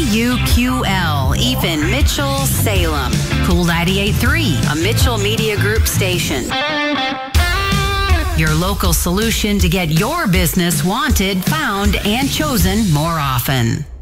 KUQL, Ethan Mitchell, Salem. Cool 98.3, a Mitchell Media Group station. Your local solution to get your business wanted, found, and chosen more often.